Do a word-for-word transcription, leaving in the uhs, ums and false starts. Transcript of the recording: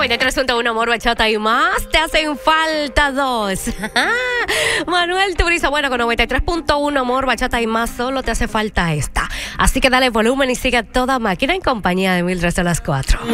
noventa y tres punto uno, amor, bachata y más. Te hacen falta dos. Manuel Turizo, bueno, con noventa y tres punto uno, amor, bachata y más, solo te hace falta esta. Así que dale volumen y sigue a toda máquina en compañía de Mildred a las cuatro.